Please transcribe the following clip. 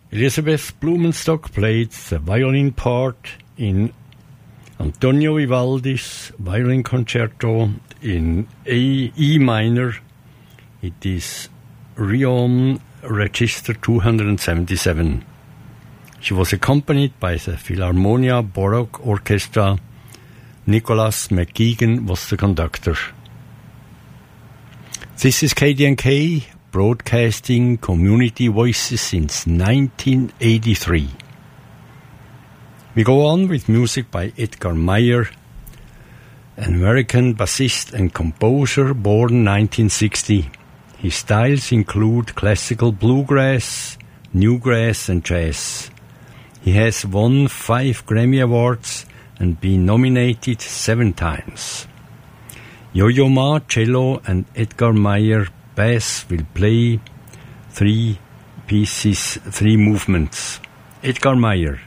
Elizabeth Blumenstock played the violin part in Antonio Vivaldi's violin concerto in E minor. It is Riom Register 277. She was accompanied by the Philharmonia Baroque Orchestra. Nicholas McGeegan was the conductor. This is KDNK, broadcasting community voices since 1983. We go on with music by Edgar Meyer, an American bassist and composer born 1960. His styles include classical bluegrass, newgrass and jazz. He has won 5 Grammy Awards and been nominated 7 times. Yo-Yo Ma, cello, and Edgar Meyer, bass, will play 3 pieces, 3 movements. Edgar Meyer.